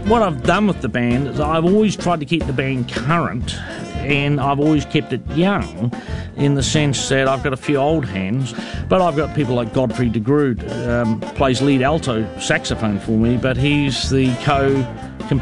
what I've done with the band is I've always tried to keep the band current, and I've always kept it young in the sense that I've got a few old hands, but I've got people like Godfrey de Groot, plays lead alto saxophone for me, but he's the